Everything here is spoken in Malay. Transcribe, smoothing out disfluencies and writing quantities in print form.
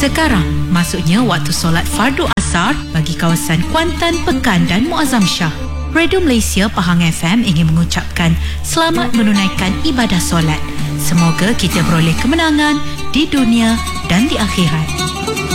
Sekarang, maksudnya waktu solat fardu asar bagi kawasan Kuantan, Pekan dan Muazzam Shah. Radio Malaysia Pahang FM ingin mengucapkan selamat menunaikan ibadah solat. Semoga kita beroleh kemenangan di dunia dan di akhirat.